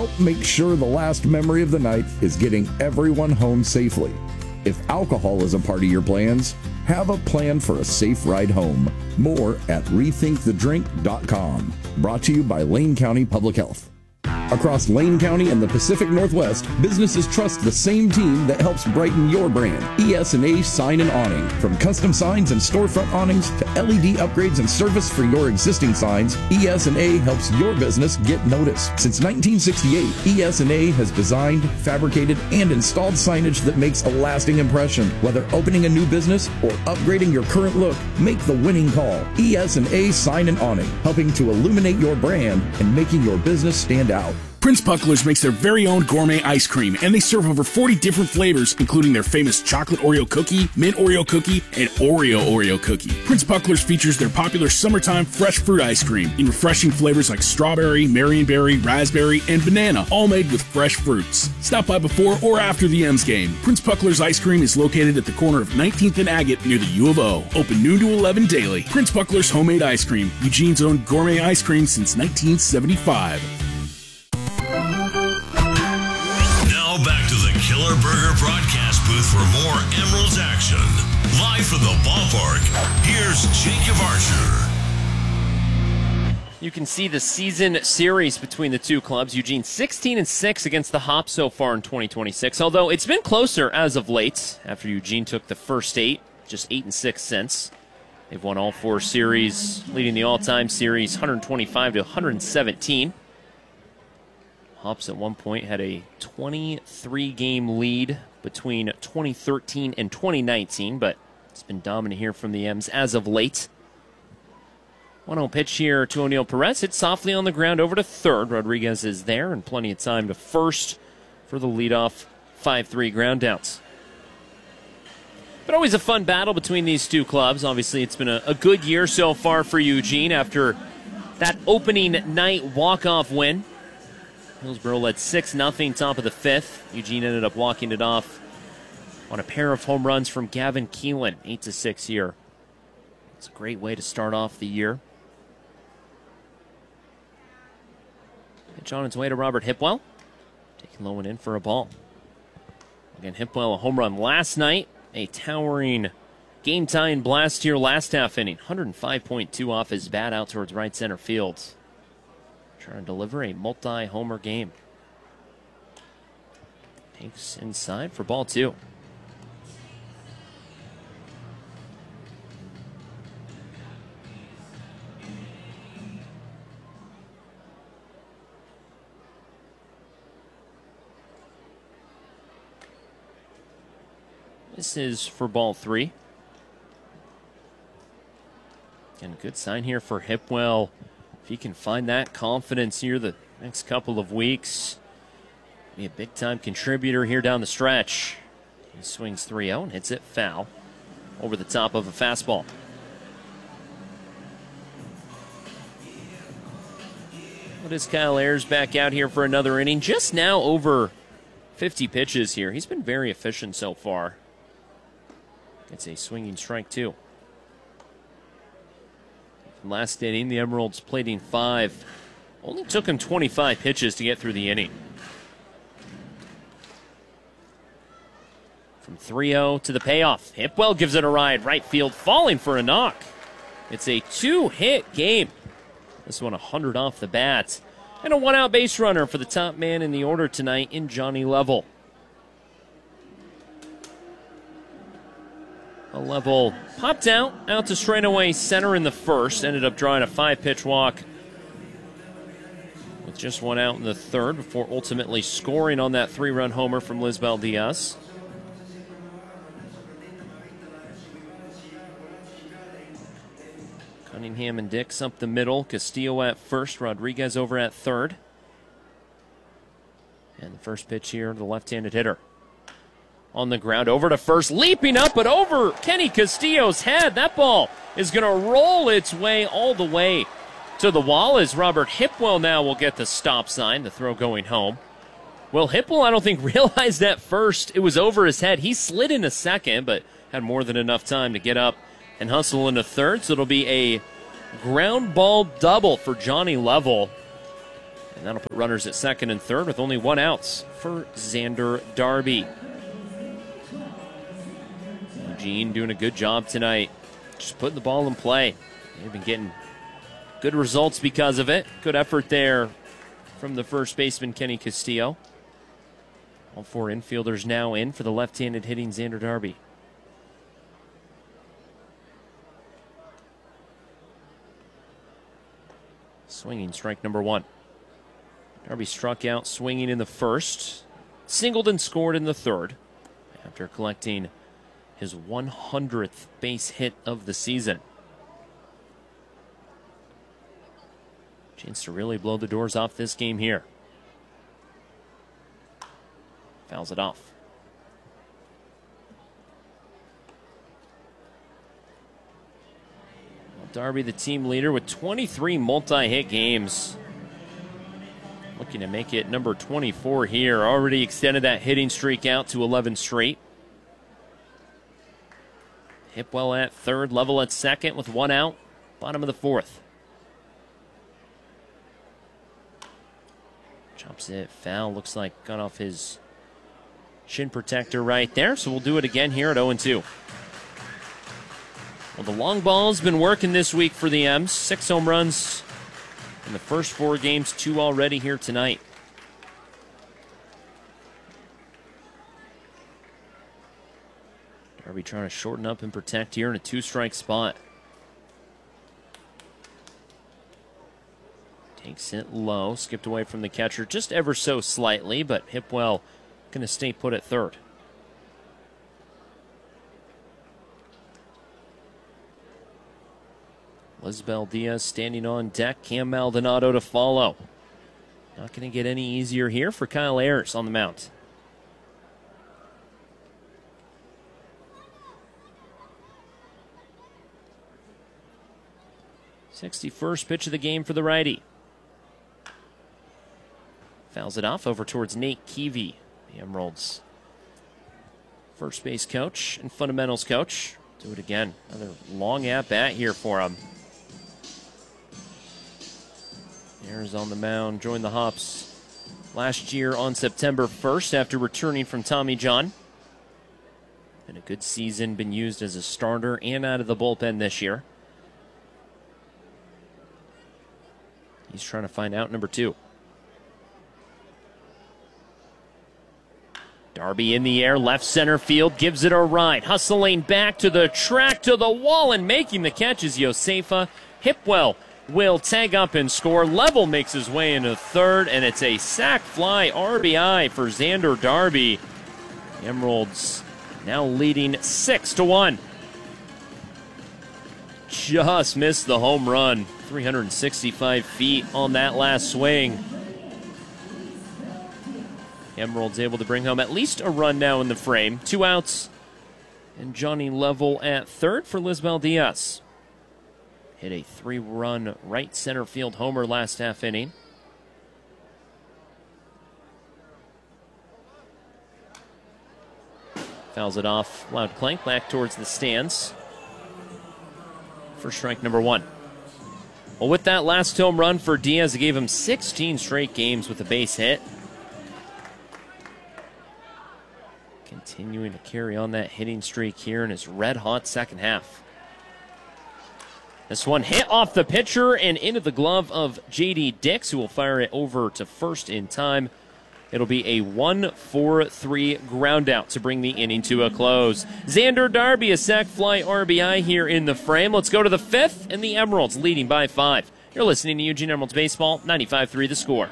help make sure the last memory of the night is getting everyone home safely. If alcohol is a part of your plans, have a plan for a safe ride home. More at rethinkthedrink.com. Brought to you by Lane County Public Health. Across Lane County and the Pacific Northwest, businesses trust the same team that helps brighten your brand. ES&A Sign and Awning. From custom signs and storefront awnings to LED upgrades and service for your existing signs, ES&A helps your business get noticed. Since 1968, ES&A has designed, fabricated, and installed signage that makes a lasting impression. Whether opening a new business or upgrading your current look, make the winning call. ES&A Sign and Awning, helping to illuminate your brand and making your business stand out. Prince Puckler's makes their very own gourmet ice cream, and they serve over 40 different flavors, including their famous chocolate Oreo cookie, mint Oreo cookie, and Oreo cookie. Prince Puckler's features their popular summertime fresh fruit ice cream in refreshing flavors like strawberry, marionberry, raspberry, and banana, all made with fresh fruits. Stop by before or after the M's game. Prince Puckler's ice cream is located at the corner of 19th and Agate near the U of O. Open noon to 11 daily. Prince Puckler's homemade ice cream, Eugene's own gourmet ice cream since 1975. Back to the Killer Burger broadcast booth for more Emeralds action. Live from the ballpark, here's Jacob Archer. You can see the season series between the two clubs. Eugene 16-6 against the Hop so far in 2026, although it's been closer as of late after Eugene took the first 8, just 8-6 since. They've won all 4 series, leading the all-time series 125-117. Hops at one point had a 23-game lead between 2013 and 2019, but it's been dominant here from the M's as of late. 1-0 pitch here to O'Neill Perez. Hit softly on the ground over to third. Rodriguez is there, and plenty of time to first for the leadoff 5-3 ground outs. But always a fun battle between these two clubs. Obviously, it's been a good year so far for Eugene after that opening night walk-off win. Hillsborough led 6-0 top of the 5th. Eugene ended up walking it off on a pair of home runs from Gavin Keelan, 8-6 here. It's a great way to start off the year. Pitch on its way to Robert Hipwell. Taking low and in for a ball. Again, Hipwell a home run last night. A towering game-tying blast here last half inning. 105.2 off his bat out towards right center field. Trying to deliver a multi-homer game. Takes inside for ball 2. This is for ball 3. Again, a good sign here for Hipwell. If he can find that confidence here the next couple of weeks, be a big-time contributor here down the stretch. He swings 3-0 and hits it foul over the top of a fastball. What is Kyle Ayers back out here for another inning? Just now over 50 pitches here. He's been very efficient so far. It's a swinging strike, too. Last inning, the Emeralds played in 5. Only took him 25 pitches to get through the inning. From 3-0 to the payoff. Hipwell gives it a ride. Right field falling for a knock. It's a 2-hit game. This one 100 off the bat. And a 1-out base runner for the top man in the order tonight in Johnny Level. Level popped out to straightaway center in the first. Ended up drawing a 5-pitch walk with just 1 out in the third before ultimately scoring on that 3-run homer from Lisbel Diaz. Cunningham and Dix up the middle. Castillo at first. Rodriguez over at third. And the first pitch here, the left-handed hitter. On the ground, over to first, leaping up, but over Kenny Castillo's head. That ball is going to roll its way all the way to the wall as Robert Hipwell now will get the stop sign, the throw going home. Well, Hipwell, I don't think, realized at first it was over his head. He slid into second, but had more than enough time to get up and hustle into third. So it'll be a ground ball double for Johnny Level. And that'll put runners at second and third with only one out for Xander Darby. Eugene doing a good job tonight, just putting the ball in play. They've been getting good results because of it. Good effort there from the first baseman, Kenny Castillo. All four infielders now in for the left-handed hitting Xander Darby. Swinging strike number one. Darby struck out swinging in the first, singled and scored in the third after collecting his 100th base hit of the season. Chance to really blow the doors off this game here. Fouls it off. Well, Darby, the team leader, with 23 multi-hit games. Looking to make it number 24 here. Already extended that hitting streak out to 11 straight. Hipwell at third, Level at second with one out. Bottom of the fourth. Chops it foul. Looks like got off his shin protector right there. So we'll do it again here at 0-2. Well, the long ball's been working this week for the M's. 6 home runs in the first 4 games, 2 already here tonight. Darby trying to shorten up and protect here in a 2-strike spot. Takes it low, skipped away from the catcher just ever so slightly, but Hipwell going to stay put at third. Lisbel Diaz standing on deck, Cam Maldonado to follow. Not going to get any easier here for Kyle Ayers on the mound. '61st pitch of the game for the righty. Fouls it off over towards Nate Keevy, the Emeralds' first base coach and fundamentals coach. Do it again. Another long at-bat here for him. Ayers on the mound, joined the Hops last year on September 1st after returning from Tommy John. Been a good season, been used as a starter and out of the bullpen this year. He's trying to find out number 2. Darby in the air, left center field, gives it a ride. Hustling back to the track, to the wall, and making the catch is Josefa. Hipwell will tag up and score. Level makes his way into third, and it's a sac fly RBI for Xander Darby. The Emeralds now leading 6-1. Just missed the home run. 365 feet on that last swing. Emeralds able to bring home at least a run now in the frame. 2 outs. And Johnny Level at third for Lisbel Diaz. Hit a 3-run right center field homer last half inning. Fouls it off. Loud clank back towards the stands. For strike number 1. Well, with that last home run for Diaz, it gave him 16 straight games with a base hit. Continuing to carry on that hitting streak here in his red-hot second half. This one hit off the pitcher and into the glove of J.D. Dix, who will fire it over to first in time. It'll be a 1-4-3 ground out to bring the inning to a close. Xander Darby, a sac fly RBI here in the frame. Let's go to the 5th, and the Emeralds leading by 5. You're listening to Eugene Emeralds Baseball, 95.3 The Score.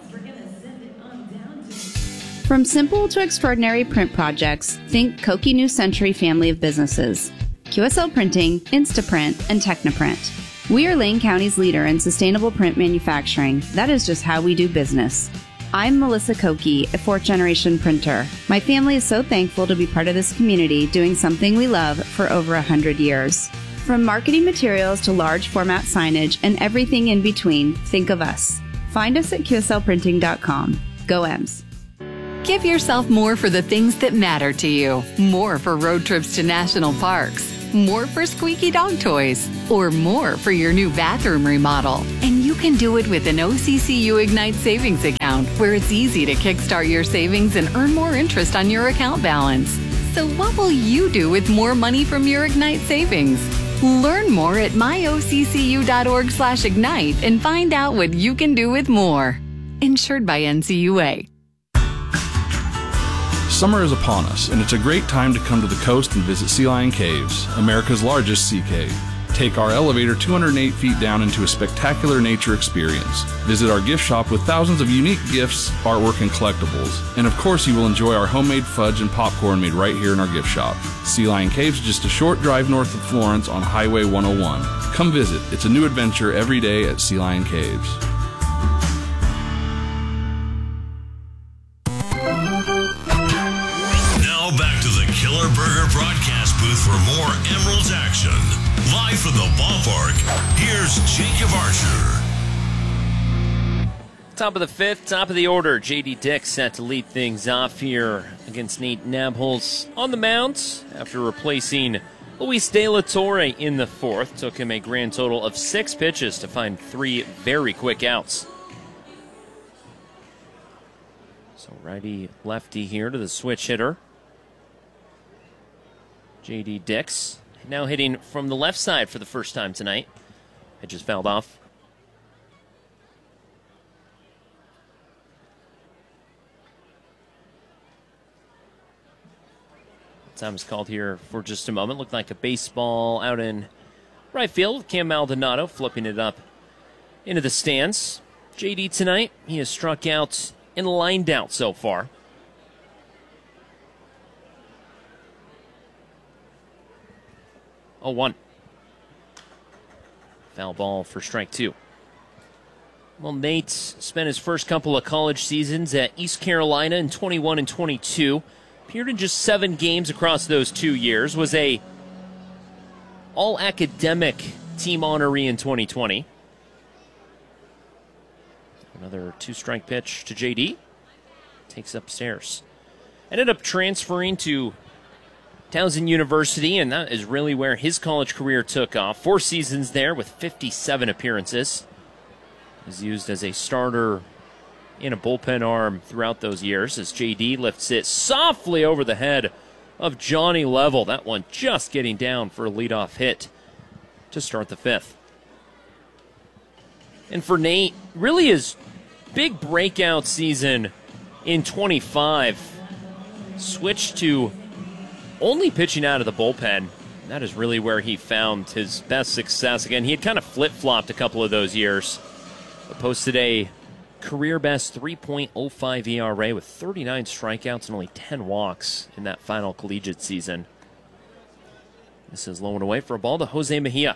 From simple to extraordinary print projects, think Koki New Century family of businesses. QSL Printing, Instaprint, and Technoprint. We are Lane County's leader in sustainable print manufacturing. That is just how we do business. I'm Melissa Koki, a 4th-generation printer. My family is so thankful to be part of this community doing something we love for over 100 years. From marketing materials to large format signage and everything in between, think of us. Find us at QSLprinting.com. Go Ems. Give yourself more for the things that matter to you. More for road trips to national parks. More for squeaky dog toys. Or more for your new bathroom remodel. And you can can do it with an OCCU Ignite savings account, where it's easy to kickstart your savings and earn more interest on your account balance. So what will you do with more money from your Ignite savings? Learn more at myoccu.org/ignite and find out what you can do with more. Insured by NCUA. Summer is upon us, and it's a great time to come to the coast and visit Sea Lion Caves, America's largest sea cave. Take our elevator 208 feet down into a spectacular nature experience. Visit our gift shop with thousands of unique gifts, artwork, and collectibles. And of course, you will enjoy our homemade fudge and popcorn made right here in our gift shop. Sea Lion Caves is just a short drive north of Florence on Highway 101. Come visit. It's a new adventure every day at Sea Lion Caves. Now back to the Killer Burger broadcast booth for more Emeralds action. Live from the ballpark, here's Jacob Archer. Top of the fifth, top of the order. J.D. Dix set to lead things off here against Nate Nabholz on the mound after replacing Luis De La Torre in the fourth. Took him a grand total of 6 pitches to find 3 very quick outs. So righty-lefty here to the switch hitter. J.D. Dix. Now hitting from the left side for the first time tonight. It just fouled off. Time is called here for just a moment. Looked like a baseball out in right field. Cam Maldonado flipping it up into the stands. JD tonight, he has struck out and lined out so far. Oh, 1. Foul ball for strike 2. Well, Nate spent his first couple of college seasons at East Carolina in 21 and 22. Appeared in just 7 games across those 2 years. Was a all-academic team honoree in 2020. Another 2-strike pitch to JD. Takes upstairs. Ended up transferring to Towson University, and that is really where his college career took off. 4 seasons there with 57 appearances. Was used as a starter in a bullpen arm throughout those years as JD lifts it softly over the head of Johnny Level. That one just getting down for a leadoff hit to start the 5th. And for Nate, really his big breakout season in 25. Switched to only pitching out of the bullpen. That is really where he found his best success. Again, he had kind of flip-flopped a couple of those years, but posted a career-best 3.05 ERA with 39 strikeouts and only 10 walks in that final collegiate season. This is low and away for a ball to Jose Mejia.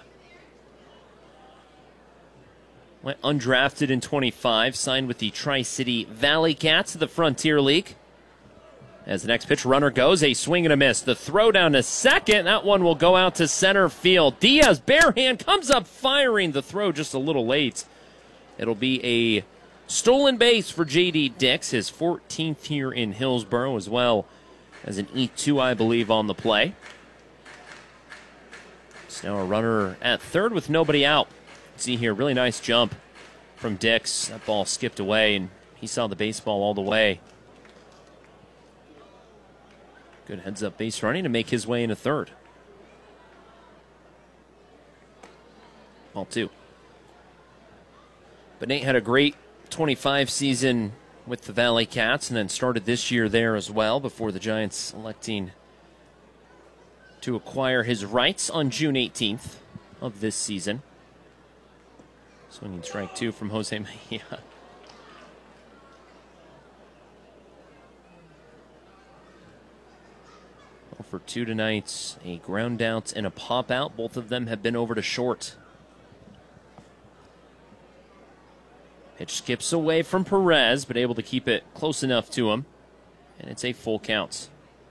Went undrafted in 25, signed with the Tri-City Valley Cats of the Frontier League. As the next pitch runner goes, a swing and a miss. The throw down to second. That one will go out to center field. Diaz, bare hand, comes up firing. The throw just a little late. It'll be a stolen base for J.D. Dix, his 14th here in Hillsboro, as well as an E2, I believe, on the play. So now a runner at third with nobody out. See here, really nice jump from Dix. That ball skipped away, and he saw the baseball all the way. Good heads-up base running to make his way into third. Ball 2. But Nate had a great 25 season with the Valley Cats and then started this year there as well before the Giants electing to acquire his rights on June 18th of this season. Swinging strike 2 from Jose Mejia. For 2 tonight, a ground out and a pop out. Both of them have been over to short. Pitch skips away from Perez, but able to keep it close enough to him. And it's a full count.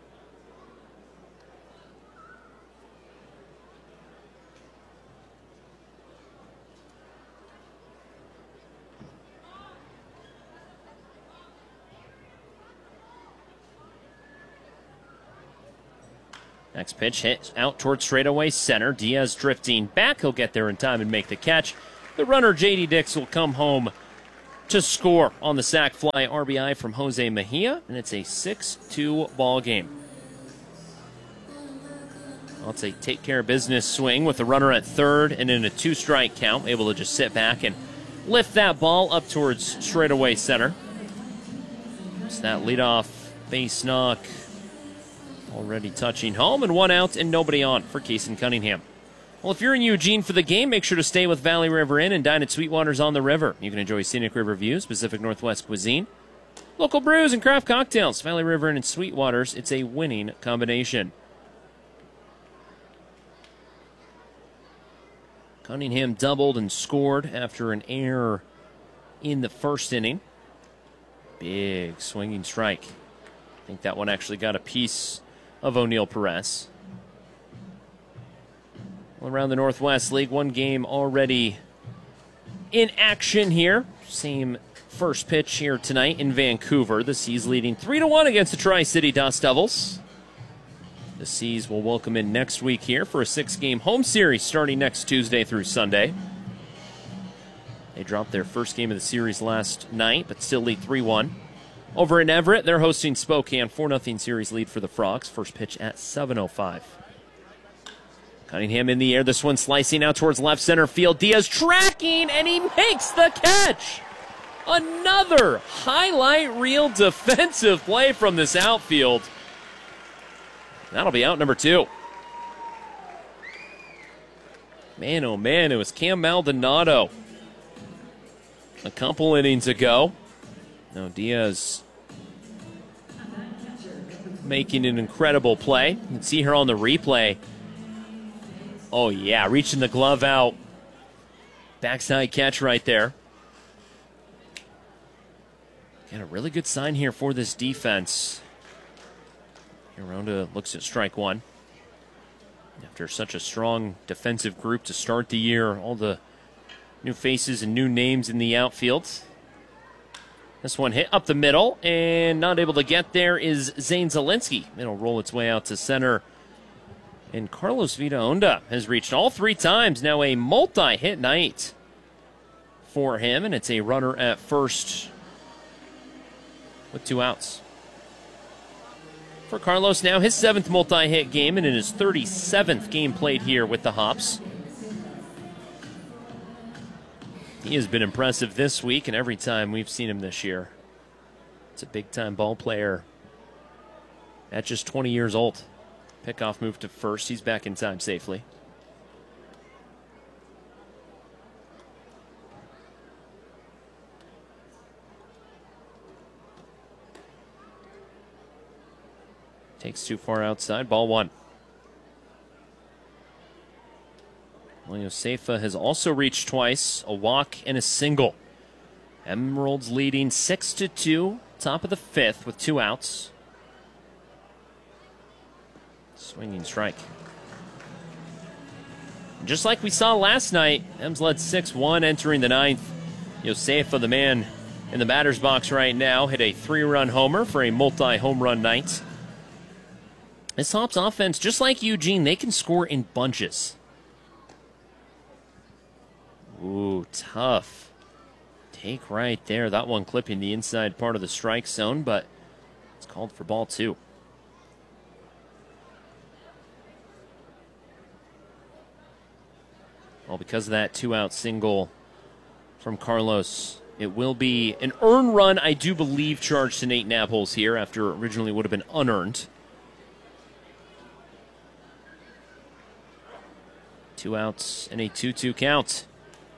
Next pitch hit out towards straightaway center. Diaz drifting back. He'll get there in time and make the catch. The runner, J.D. Dix, will come home to score on the sac fly RBI from Jose Mejia, and it's a 6-2 ball game. It's a take care of business swing with the runner at third and in a 2-strike count, able to just sit back and lift that ball up towards straightaway center. It's that leadoff base knock already touching home, and 1 out and nobody on for Kason Cunningham. Well, if you're in Eugene for the game, make sure to stay with Valley River Inn and dine at Sweetwater's on the River. You can enjoy scenic river views, Pacific Northwest cuisine, local brews, and craft cocktails. Valley River Inn and Sweetwater's, it's a winning combination. Cunningham doubled and scored after an error in the first inning. Big swinging strike. I think that one actually got a piece of O'Neill Perez. Well, around the Northwest League, one game already in action here. Same first pitch here tonight in Vancouver. The Seas leading 3-1 against the Tri-City Dust Devils. The Seas will welcome in next week here for a 6-game home series starting next Tuesday through Sunday. They dropped their first game of the series last night, but still lead 3-1. Over in Everett, they're hosting Spokane. 4-0 series lead for the Frogs. First pitch at 7:05. Cunningham in the air. This one slicing out towards left center field. Diaz tracking, and he makes the catch. Another highlight reel defensive play from this outfield. That'll be out number 2. Man, oh man, it was Cam Maldonado a couple innings ago. Now Diaz making an incredible play. You can see her on the replay. Oh yeah, reaching the glove out. Backside catch right there. Got a really good sign here for this defense. Hironda looks at strike one. After such a strong defensive group to start the year, all the new faces and new names in the outfield. This one hit up the middle, and not able to get there is Zane Zielinski. It'll roll its way out to center. And Carlos Vida-Onda has reached all 3 times. Now a multi-hit night for him, and it's a runner at first with 2 outs. For Carlos now, his 7th multi-hit game and in his 37th game played here with the Hops. He has been impressive this week and every time we've seen him this year. It's a big-time ball player at just 20 years old. Pickoff moved to first. He's back in time safely. Takes too far outside. Ball 1. William Seifa has also reached twice. A walk and a single. Emeralds leading 6-2. Top of the 5th with 2 outs. Swinging strike. And just like we saw last night, Ems led 6-1 entering the 9th. Josefa, the man in the batter's box right now, hit a 3-run homer for a multi-home run night. This Hops offense, just like Eugene, they can score in bunches. Ooh, tough. Take right there. That one clipping the inside part of the strike zone, but it's called for ball 2. Well, because of that 2-out single from Carlos, it will be an earned run, I do believe, charged to Nate Naples here after originally would have been unearned. 2 outs and a 2-2 count.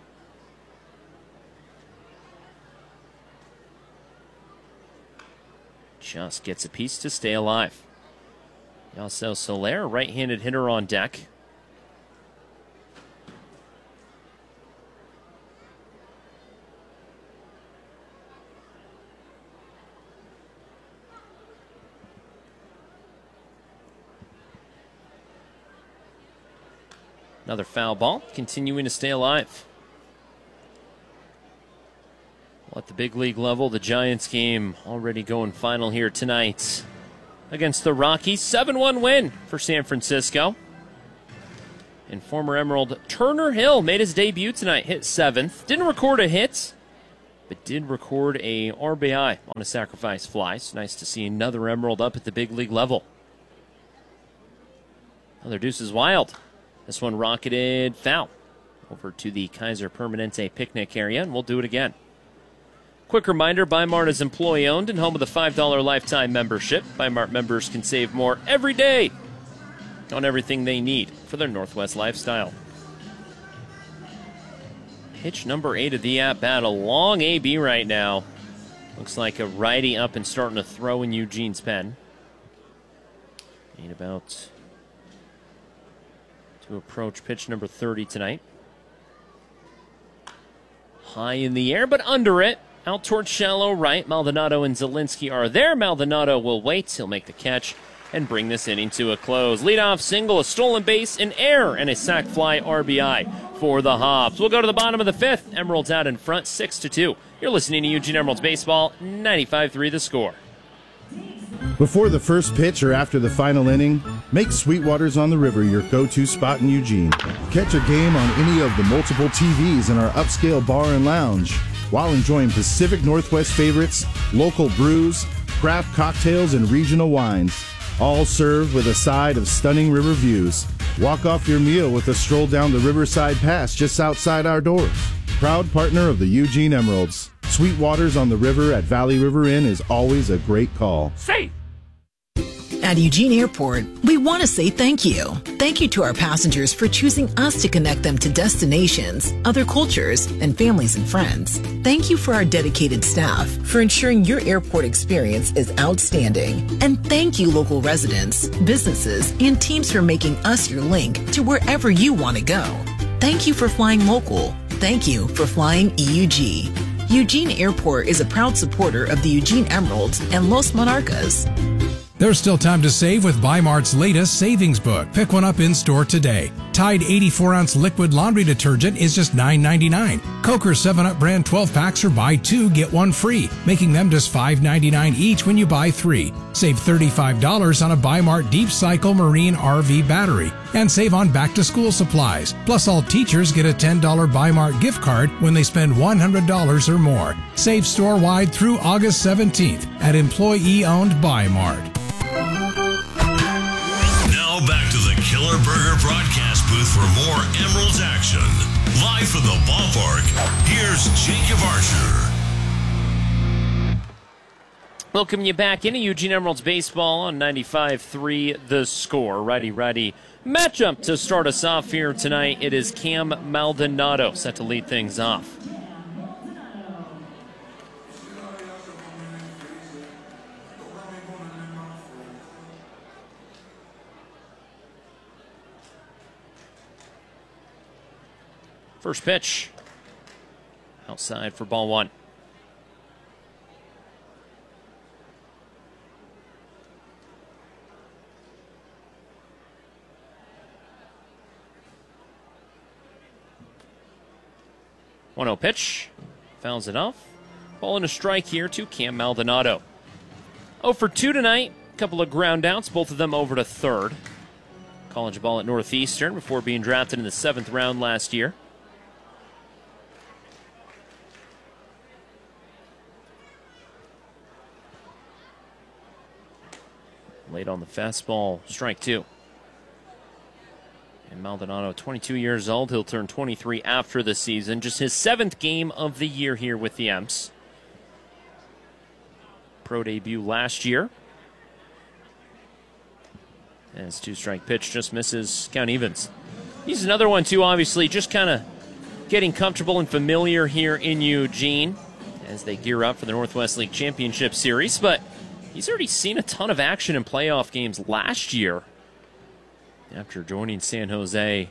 Just gets a piece to stay alive. Yasel Soler, right-handed hitter on deck. Another foul ball, continuing to stay alive. Well, at the big league level, the Giants game already going final here tonight against the Rockies. 7-1 win for San Francisco. And former Emerald Turner Hill made his debut tonight, hit 7th. Didn't record a hit, but did record a RBI on a sacrifice fly. So nice to see another Emerald up at the big league level. Another Deuce is Wild. This one rocketed foul over to the Kaiser Permanente picnic area, and we'll do it again. Quick reminder, Bi-Mart is employee-owned and home of the $5 lifetime membership. Bi-Mart members can save more every day on everything they need for their Northwest lifestyle. Pitch number 8 of the at-bat, a long AB right now. Looks like a righty up and starting to throw in Eugene's pen. Need about to approach pitch number 30 tonight. High in the air, but under it. Out towards shallow right. Maldonado and Zielinski are there. Maldonado will wait. He'll make the catch and bring this inning to a close. Leadoff single, a stolen base, an error, and a sac fly RBI for the Hops. We'll go to the bottom of the 5th. Emeralds out in front, 6-2. You're listening to Eugene Emeralds Baseball, 95-3 the score. Before the first pitch or after the final inning, make Sweetwater's on the River your go-to spot in Eugene. Catch a game on any of the multiple TVs in our upscale bar and lounge while enjoying Pacific Northwest favorites, local brews, craft cocktails, and regional wines. All served with a side of stunning river views. Walk off your meal with a stroll down the Riverside Pass just outside our doors. Proud partner of the Eugene Emeralds. Sweetwater's on the River at Valley River Inn is always a great call. Safe! At Eugene Airport, we want to say thank you. Thank you to our passengers for choosing us to connect them to destinations, other cultures, and families and friends. Thank you for our dedicated staff for ensuring your airport experience is outstanding. And thank you, local residents, businesses, and teams for making us your link to wherever you want to go. Thank you for flying local. Thank you for flying EUG. Eugene Airport is a proud supporter of the Eugene Emeralds and Los Monarcas. There's still time to save with Bi-Mart's latest savings book. Pick one up in-store today. Tide 84-ounce liquid laundry detergent is just $9.99. Coker 7-Up brand 12-packs are buy 2, get 1 free, making them just $5.99 each when you buy 3. Save $35 on a Bi-Mart Deep Cycle Marine RV battery. And save on back-to-school supplies. Plus, all teachers get a $10 Bi-Mart gift card when they spend $100 or more. Save store-wide through August 17th at employee-owned Bi-Mart. Now back to the Killer Burger broadcast booth for more Emeralds action. Live from the ballpark, here's Jacob Archer. Welcome you back into Eugene Emeralds Baseball on 95.3 The Score. Righty matchup to start us off here tonight. It is Cam Maldonado set to lead things off. First pitch, outside for ball 1. One-oh pitch, fouls it off. Ball and a strike here to Cam Maldonado. 0 for 2 tonight, a couple of ground outs, both of them over to third. College ball at Northeastern before being drafted in the 7th round last year. Late on the fastball, strike 2. And Maldonado, 22 years old. He'll turn 23 after the season. Just his 7th game of the year here with the Emps. Pro debut last year. And his 2-strike pitch just misses, count evens. He's another one, too, obviously, just kind of getting comfortable and familiar here in Eugene as they gear up for the Northwest League Championship Series. But he's already seen a ton of action in playoff games last year after joining San Jose.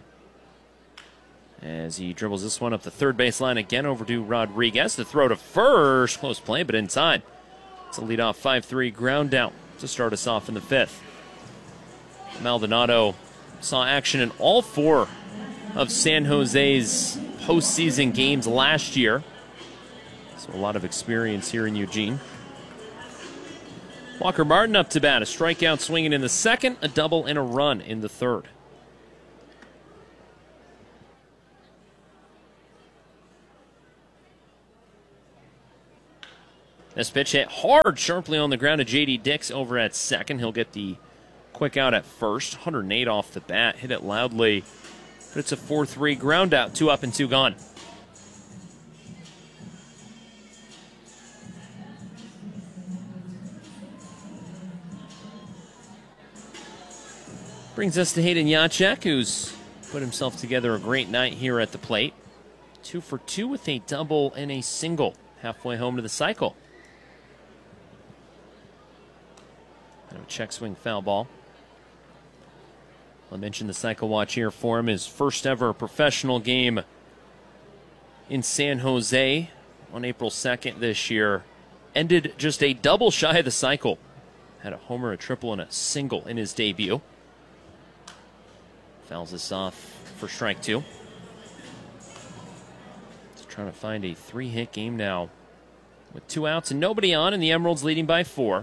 As he dribbles this one up the third base line again over to Rodriguez. The throw to first. Close play, but inside. It's a leadoff 5-3 ground out to start us off in the 5th. Maldonado saw action in all 4 of San Jose's postseason games last year. So a lot of experience here in Eugene. Walker Martin up to bat. A strikeout swinging in the 2nd, a double and a run in the 3rd. This pitch hit hard, sharply on the ground to J.D. Dix over at second. He'll get the quick out at first. 108 off the bat. Hit it loudly. But it's a 4-3 ground out. 2 up and 2 gone. Brings us to Hayden Jacek, who's put himself together a great night here at the plate. 2 for 2 with a double and a single. Halfway home to the cycle. And a check swing foul ball. I mentioned the cycle watch here for him. His first ever professional game in San Jose on April 2nd this year. Ended just a double shy of the cycle. Had a homer, a triple, and a single in his debut. Fouls this off for strike 2. Just trying to find a 3-hit game now. With 2 outs and nobody on, and the Emeralds leading by 4.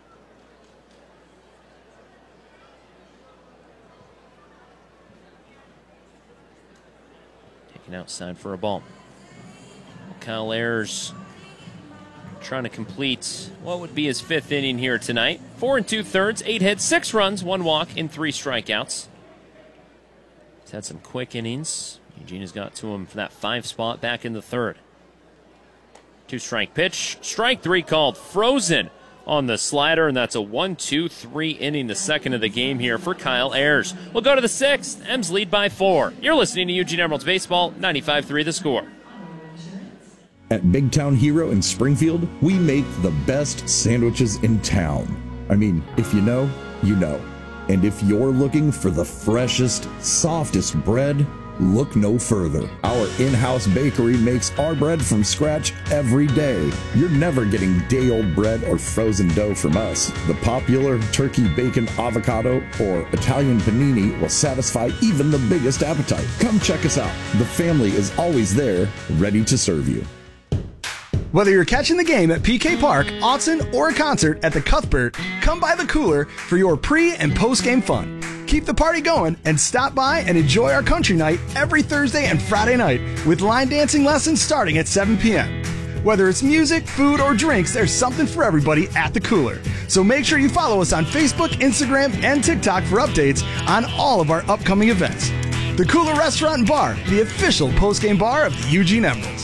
Taken outside for a ball. Kyle Ayers trying to complete what would be his 5th inning here tonight. 4 2/3, 8 hits, 6 runs, 1 walk, and 3 strikeouts. He's had some quick innings. Eugene has got to him for that 5 spot back in the 3rd. 2-strike pitch. Strike 3 called. Frozen on the slider, and that's a 1-2-3 inning, the second of the game here for Kyle Ayers. We'll go to the 6th. Ems lead by 4. You're listening to Eugene Emeralds Baseball, 95.3 The Score. At Big Town Hero in Springfield, we make the best sandwiches in town. I mean, if you know, you know. And if you're looking for the freshest, softest bread, look no further. Our in-house bakery makes our bread from scratch every day. You're never getting day-old bread or frozen dough from us. The popular turkey bacon avocado or Italian panini will satisfy even the biggest appetite. Come check us out. The family is always there, ready to serve you. Whether you're catching the game at PK Park, Autzen, or a concert at the Cuthbert, come by the Cooler for your pre- and post-game fun. Keep the party going and stop by and enjoy our country night every Thursday and Friday night with line dancing lessons starting at 7 p.m. Whether it's music, food, or drinks, there's something for everybody at the Cooler. So make sure you follow us on Facebook, Instagram, and TikTok for updates on all of our upcoming events. The Cooler Restaurant and Bar, the official post-game bar of the Eugene Emeralds.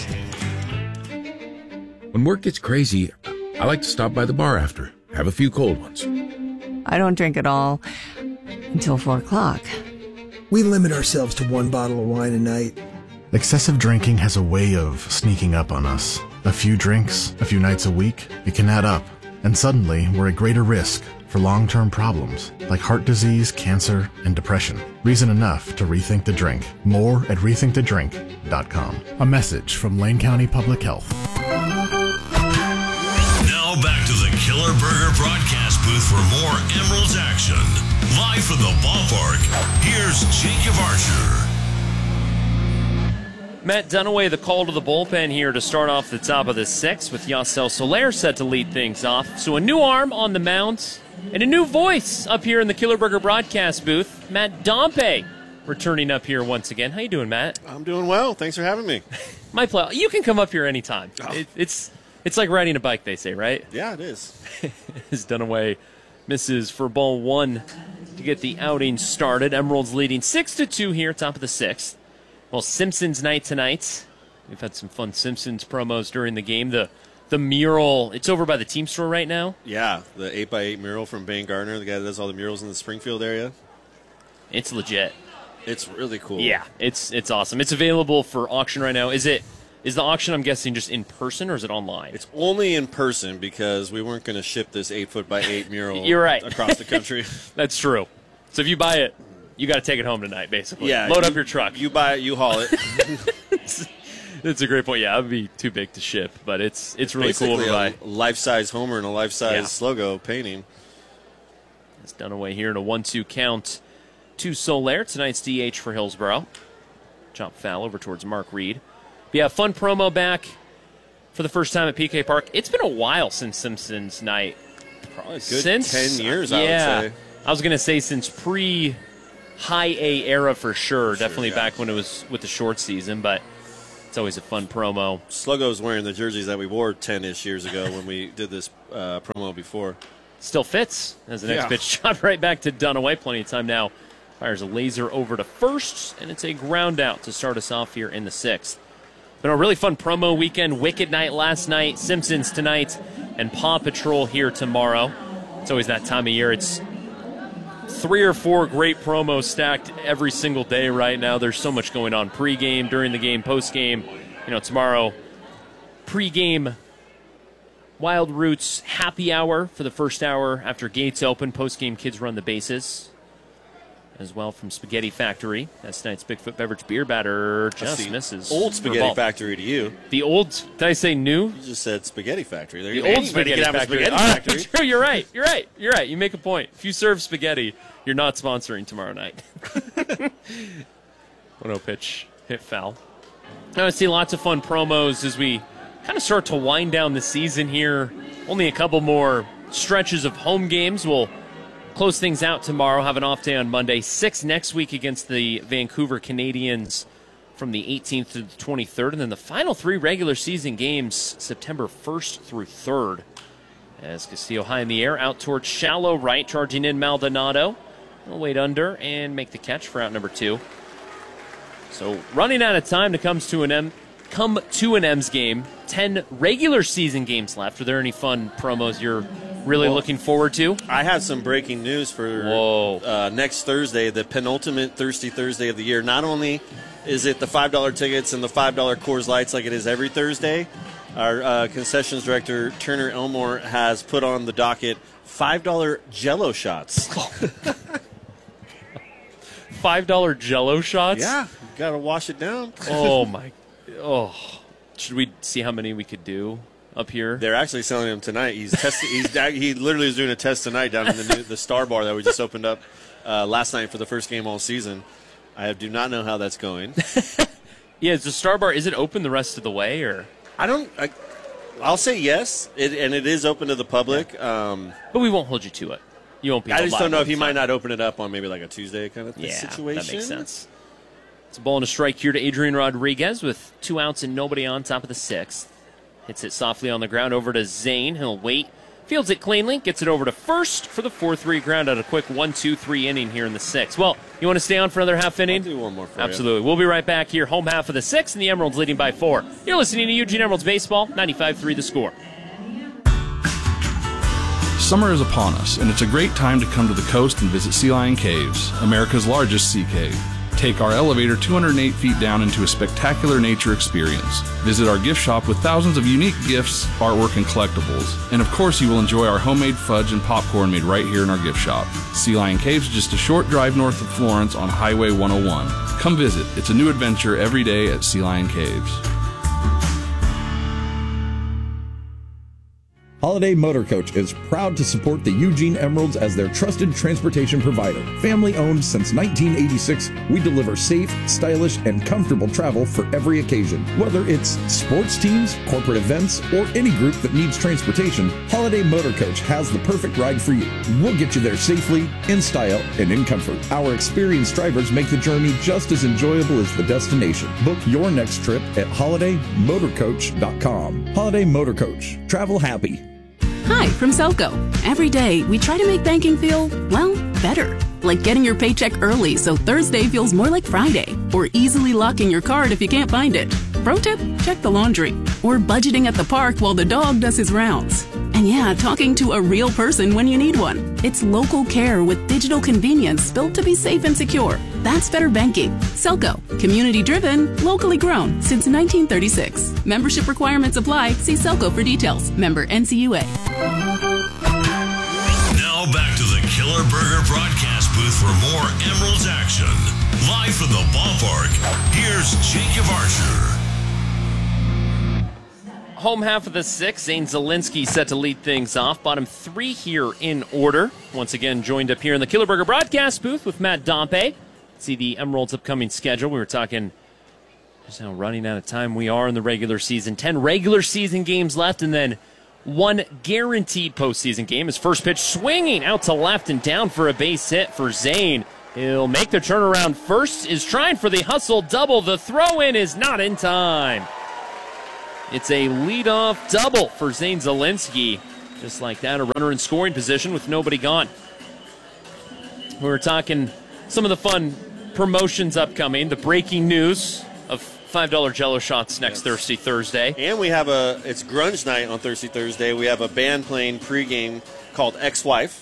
When work gets crazy, I like to stop by the bar after, have a few cold ones. I don't drink at all until 4 o'clock. We limit ourselves to 1 bottle of wine a night. Excessive drinking has a way of sneaking up on us. A few drinks, a few nights a week, it can add up. And suddenly, we're at greater risk for long-term problems like heart disease, cancer, and depression. Reason enough to rethink the drink. More at rethinkthedrink.com. A message from Lane County Public Health. Now back to the Killer Burger broadcast booth for more Emeralds action. Live from the ballpark, here's Jacob Archer. Matt Dunaway, the call to the bullpen here to start off the top of the 6th with Yasel Soler set to lead things off. So a new arm on the mound and a new voice up here in the Killer Burger broadcast booth. Matt Dompe returning up here once again. How you doing, Matt? I'm doing well. Thanks for having me. My pleasure. You can come up here anytime. Oh. It's like riding a bike, they say, right? Yeah, it is. As Dunaway misses for ball 1 to get the outing started. Emeralds leading 6-2 here, top of the 6th. Well, Simpsons night tonight. We've had some fun Simpsons promos during the game. The mural, it's over by the team store right now. Yeah, the 8x8 mural from Bane Gardner, the guy that does all the murals in the Springfield area. It's legit. It's really cool. Yeah, it's awesome. It's available for auction right now. Is the auction, I'm guessing, just in person, or is it online? It's only in person because we weren't going to ship this 8-foot-by-8 mural You're right. across the country. That's true. So if you buy it, you got to take it home tonight, basically. Yeah. Load up your truck. You buy it, you haul it. That's a great point. Yeah, it would be too big to ship, but it's really cool to buy. A life-size Homer and a life-size logo painting. It's Dunaway here in a 1-2 count to Soler. Tonight's DH for Hillsborough. Chop foul over towards Mark Reed. But yeah, fun promo back for the first time at PK Park. It's been a while since Simpsons night. Probably a good 10 years, I would say. I was going to say since pre-High A era for sure. Definitely back when it was with the short season. But It's always a fun promo. Sluggo's wearing the jerseys that we wore 10-ish years ago when we did this promo before. Still fits as the next pitch shot right back to Dunaway. Plenty of time now. Fires a laser over to first, and it's a ground out to start us off here in the 6th. Been a really fun promo weekend. Wicked night last night, Simpsons tonight, and Paw Patrol here tomorrow. It's always that time of year. It's 3 or 4 great promos stacked every single day right now. There's so much going on. Pre-game, during the game, post-game. Tomorrow, pre-game Wild Roots happy hour for the first hour after gates open. Post-game kids run the bases. As well from Spaghetti Factory. That's tonight's Bigfoot Beverage Beer Batter. Just misses. Old Spaghetti Factory to you. The old, did I say new? You just said Spaghetti Factory. The old Spaghetti Factory. Factory. You're right. You make a point. If you serve spaghetti, you're not sponsoring tomorrow night. 1-0 pitch. Hit foul. Now I see lots of fun promos as we kind of start to wind down the season here. Only a couple more stretches of home games. We'll close things out tomorrow, have an off day on Monday. 6 next week against the Vancouver Canadians from the 18th to the 23rd. And then the final 3 regular season games, September 1st through 3rd. As Castillo high in the air, out towards shallow right, charging in Maldonado. He'll wait under and make the catch for out number 2. So running out of time to come to an M's game. 10 regular season games left. Are there any fun promos you're really looking forward to? I have some breaking news for next Thursday, the penultimate Thirsty Thursday of the year. Not only is it the $5 tickets and the $5 Coors Lights like it is every Thursday, our concessions director, Turner Elmore, has put on the docket $5 Jell-O shots. $5 Jell-O shots? Yeah, got to wash it down. Should we see how many we could do up here? They're actually selling them tonight. He literally is doing a test tonight down in the Star Bar that we just opened up last night for the first game all season. I do not know how that's going. Yeah, is the Star Bar, is it open the rest of the way? Or I'll say yes, and it is open to the public. But we won't hold you to it. You won't be. I just don't know if he might not open it up on maybe like a Tuesday kind of situation. That makes sense. It's a ball and a strike here to Adrian Rodriguez with 2 outs and nobody on, top of the 6th. Hits it softly on the ground over to Zane. He'll wait. Fields it cleanly. Gets it over to first for the 4-3 ground out. A quick 1-2-3 inning here in the 6th. Well, you want to stay on for another half inning? I'll do one more for Absolutely. We'll be right back here. Home half of the 6th, and the Emeralds leading by 4. You're listening to Eugene Emeralds Baseball, 95.3 The Score. Summer is upon us, and it's a great time to come to the coast and visit Sea Lion Caves, America's largest sea cave. Take our elevator 208 feet down into a spectacular nature experience. Visit our gift shop with thousands of unique gifts, artwork, and collectibles. And of course, you will enjoy our homemade fudge and popcorn made right here in our gift shop. Sea Lion Caves is just a short drive north of Florence on Highway 101. Come visit. It's a new adventure every day at Sea Lion Caves. Holiday Motor Coach is proud to support the Eugene Emeralds as their trusted transportation provider. Family owned since 1986, we deliver safe, stylish, and comfortable travel for every occasion. Whether it's sports teams, corporate events, or any group that needs transportation, Holiday Motor Coach has the perfect ride for you. We'll get you there safely, in style, and in comfort. Our experienced drivers make the journey just as enjoyable as the destination. Book your next trip at holidaymotorcoach.com. Holiday Motor Coach. Travel happy. Hi, from Selco. Every day, we try to make banking feel, well, better. Like getting your paycheck early so Thursday feels more like Friday. Or easily locking your card if you can't find it. Pro tip, check the laundry. Or budgeting at the park while the dog does his rounds. And yeah, talking to a real person when you need one. It's local care with digital convenience built to be safe and secure. That's better banking. Selco. Community driven, locally grown since 1936. Membership requirements apply. See Selco for details. Member NCUA. Now back to the Killer Burger broadcast booth for more Emeralds action. Live from the ballpark, here's Jacob Archer. Home half of the 6th, Zane Zielinski set to lead things off. Bottom 3 here in order. Once again, joined up here in the Killer Burger broadcast booth with Matt Dompe. See the Emeralds' upcoming schedule. We were talking just how running out of time we are in the regular season. 10 regular season games left, and then 1 guaranteed postseason game. His first pitch swinging out to left and down for a base hit for Zane. He'll make the turnaround first, is trying for the hustle double. The throw-in is not in time. It's a leadoff double for Zane Zielinski. Just like that, a runner in scoring position with nobody gone. We were talking some of the fun promotions upcoming, the breaking news of $5 Jell-O shots next Thursday. And we have it's grunge night on Thursday. We have a band playing pregame called Ex-Wife.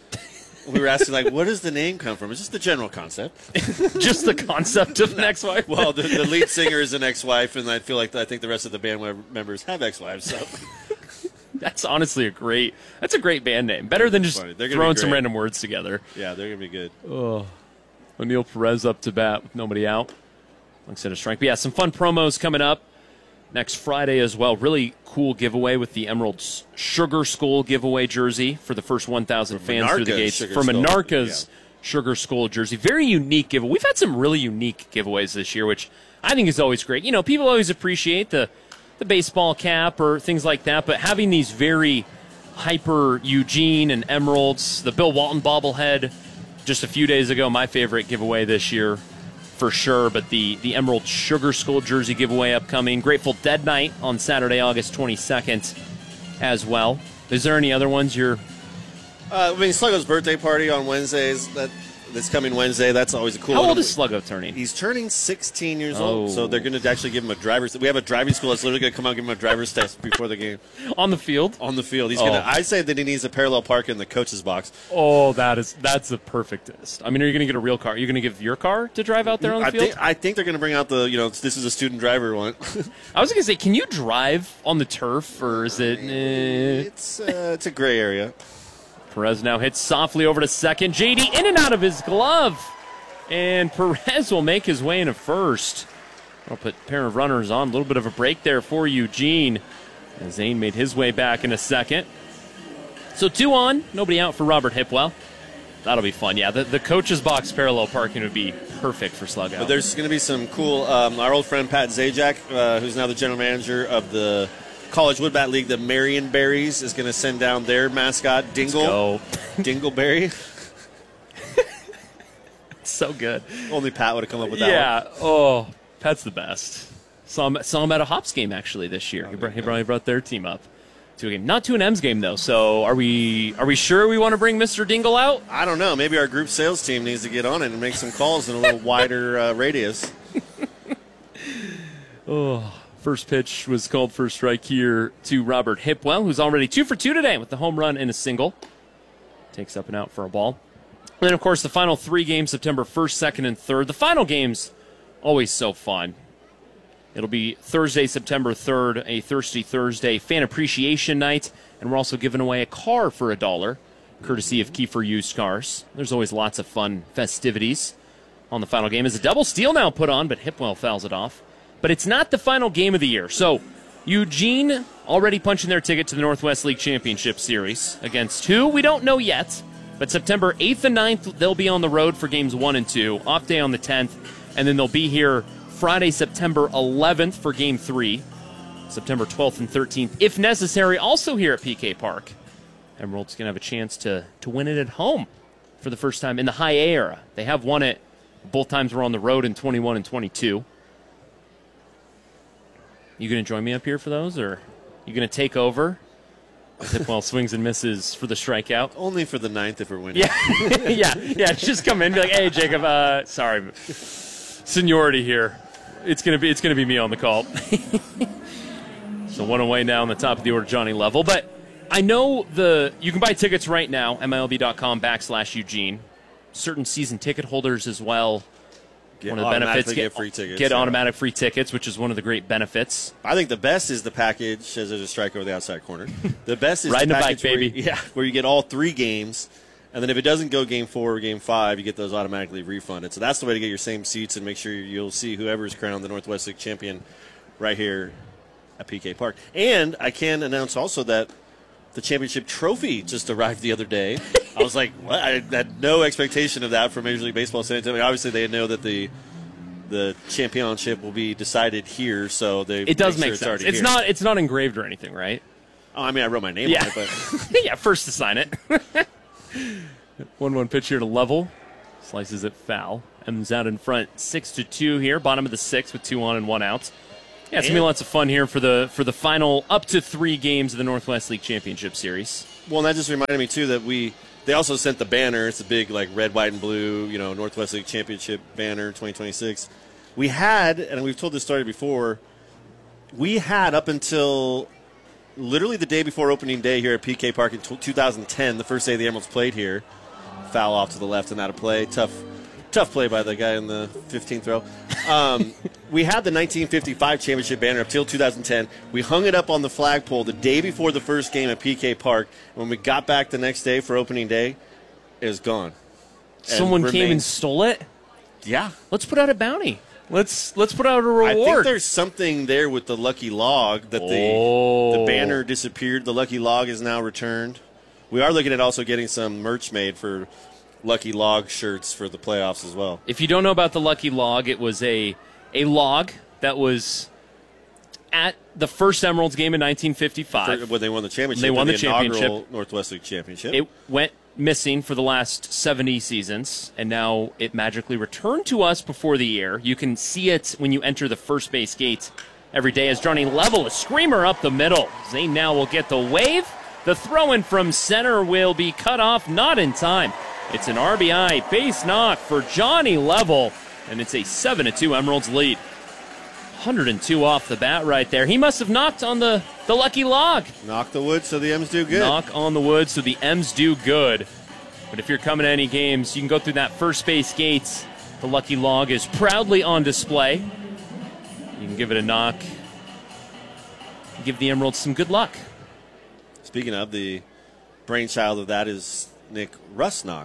We were asking, like, where does the name come from? It's just the general concept. Just the concept of an ex-wife? Well, the lead singer is an ex-wife, and I think the rest of the band members have ex-wives. So that's honestly a great band name. Better than just throwing some random words together. Yeah, they're going to be good. Oh, O'Neill Perez up to bat with nobody out. Instead of strike. But yeah, some fun promos coming up next Friday as well. Really cool giveaway with the Emeralds Sugar Skull giveaway jersey for the first 1,000 fans through the gates. From Monarca's Sugar Skull jersey. Very unique giveaway. We've had some really unique giveaways this year, which I think is always great. You know, people always appreciate the baseball cap or things like that, but having these very hyper Eugene and Emeralds, the Bill Walton bobblehead just a few days ago, my favorite giveaway this year. For sure, but the Emerald Sugar Skull jersey giveaway upcoming. Grateful Dead Night on Saturday, August 22nd as well. Is there any other ones you're... Sluggo's birthday party on Wednesdays. This coming Wednesday, that's always a cool one. How old is Sluggo turning? He's turning 16 years old, so they're going to actually give him a driver's... We have a driving school that's literally going to come out and give him a driver's test before the game. On the field? On the field. He's gonna. I say that he needs a parallel park in the coach's box. Oh, that's the perfectest. I mean, are you going to get a real car? Are you going to give your car to drive out there on the field? I think they're going to bring out this is a student driver one. I was going to say, can you drive on the turf, or is it... It's a gray area. Perez now hits softly over to second. JD in and out of his glove. And Perez will make his way into first. I'll put a pair of runners on. A little bit of a break there for Eugene. And Zane made his way back in a second. So 2 on. Nobody out for Robert Hipwell. That'll be fun. Yeah, the coach's box parallel parking would be perfect for Sluggo. But there's going to be some cool... our old friend Pat Zajac, who's now the general manager of the College Woodbat League, the Marion Berries, is going to send down their mascot, Dingle. Dingleberry. So good. Only Pat would have come up with that one. Yeah. Oh, Pat's the best. Saw him at a Hops game, actually, this year. He brought their team up to a game. Not to an M's game, though. So are we sure we want to bring Mr. Dingle out? I don't know. Maybe our group sales team needs to get on it and make some calls in a little wider radius. First pitch was called for a strike here to Robert Hipwell, who's already 2 for 2 today with the home run and a single. Takes up and out for a ball. And then, of course, the final 3 games, September 1st, 2nd, and 3rd. The final game's always so fun. It'll be Thursday, September 3rd, a Thirsty Thursday fan appreciation night. And we're also giving away a car for $1, courtesy of Kiefer Used Cars. There's always lots of fun festivities on the final game. As a double steal now put on, but Hipwell fouls it off. But it's not the final game of the year. So Eugene already punching their ticket to the Northwest League Championship Series. Against who? We don't know yet. But September 8th and 9th, they'll be on the road for games 1 and 2. Off day on the 10th. And then they'll be here Friday, September 11th for game 3. September 12th and 13th, if necessary, also here at PK Park. Emerald's going to have a chance to win it at home for the first time in the high A era. They have won it. Both times were on the road in 21 and 22. You going to join me up here for those, or you going to take over? Hipwell swings and misses for the strikeout. Only for the 9th if we're winning. Yeah, just come in and be like, hey, Jacob, sorry, seniority here. It's gonna be me on the call. So 1 away now on the top of the order, Johnny Level. But I know you can buy tickets right now, MILB.com/Eugene. Certain season ticket holders as well. One of the benefits, get free tickets. Get automatic free tickets, which is one of the great benefits. I think the best is the package, as there's a strike over the outside corner. The best is riding the a package bike, baby. Where you get all 3 games, and then if it doesn't go game 4 or game 5, you get those automatically refunded. So that's the way to get your same seats and make sure you'll see whoever's crowned the Northwest League champion right here at PK Park. And I can announce also that the championship trophy just arrived the other day. I was like, what? I had no expectation of that from Major League Baseball San Antonio. Obviously, they know that the championship will be decided here, so it does make sense. It's not engraved or anything, right? Oh, I mean, I wrote my name on it, but yeah, first to sign it. 1-1 pitch here to Level. Slices it foul. M's out in front 6-2 here. Bottom of the 6th with 2 on and 1 out. Yeah, it's going to be lots of fun here for the final up to 3 games of the Northwest League Championship Series. Well, and that just reminded me, too, that they also sent the banner. It's a big, like, red, white, and blue, Northwest League Championship banner 2026. We had, and we've told this story before, we had up until literally the day before opening day here at PK Park in 2010, the first day the Emeralds played here. Foul off to the left and out of play. Tough play by the guy in the 15th row. We had the 1955 championship banner up till 2010. We hung it up on the flagpole the day before the first game at PK Park. When we got back the next day for opening day, it was gone. Someone came and stole it? Yeah. Let's put out a bounty. Let's put out a reward. I think there's something there with the lucky log that the banner disappeared. The lucky log is now returned. We are looking at also getting some merch made for Lucky Log shirts for the playoffs as well. If you don't know about the Lucky Log, it was a log that was at the first Emeralds game in 1955. When they won the championship. They won the championship. Northwest League Championship. It went missing for the last 70 seasons, and now it magically returned to us before the year. You can see it when you enter the first base gate every day as Johnny Level, a screamer up the middle. Zane now will get the wave. The throw-in from center will be cut off, not in time. It's an RBI base knock for Johnny Level, and it's a 7-2 Emeralds lead. 102 off the bat right there. He must have knocked on the lucky log. Knock the wood so the M's do good. Knock on the wood so the M's do good. But if you're coming to any games, you can go through that first base gate. The lucky log is proudly on display. You can give it a knock. Give the Emeralds some good luck. Speaking of, the brainchild of that is Nick Rusnock.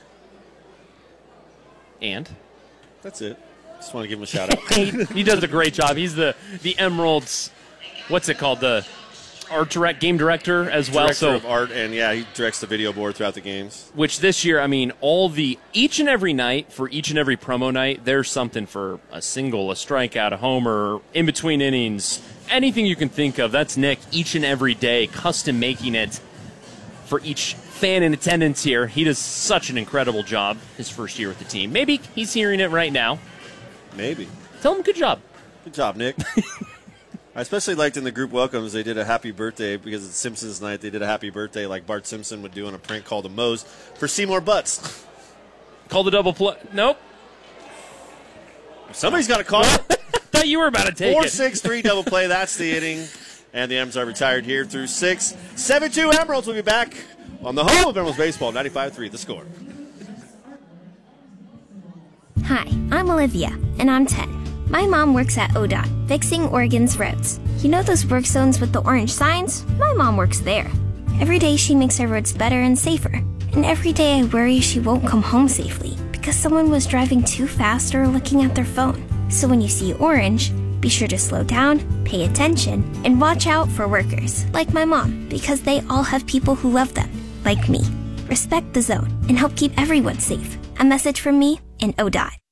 And? That's it. Just want to give him a shout out. He does a great job. He's the Emeralds, what's it called? The game director as well. Director of art, and he directs the video board throughout the games. Which this year, each and every night, for each and every promo night, there's something for a single, a strikeout, a homer, in between innings, anything you can think of. That's Nick each and every day, custom making it for each fan in attendance here. He does such an incredible job his first year with the team. Maybe he's hearing it right now. Maybe. Tell him good job. Good job, Nick. I especially liked in the group welcomes, they did a happy birthday because it's Simpsons night. They did a happy birthday like Bart Simpson would do on a prank called a Moe's for Seymour Butts. Call the double play. Nope. Somebody's got to call it. Thought you were about to take 4-6-3 double play. That's the inning. And the M's are retired here through 6. 7-2 Emeralds will be back on the home of Emeralds Baseball, 95-3, The Score. Hi, I'm Olivia, and I'm 10. My mom works at ODOT, fixing Oregon's roads. You know those work zones with the orange signs? My mom works there. Every day she makes our roads better and safer. And every day I worry she won't come home safely because someone was driving too fast or looking at their phone. So when you see orange, be sure to slow down, pay attention, and watch out for workers, like my mom, because they all have people who love them, like me. Respect the zone and help keep everyone safe. A message from me and ODOT.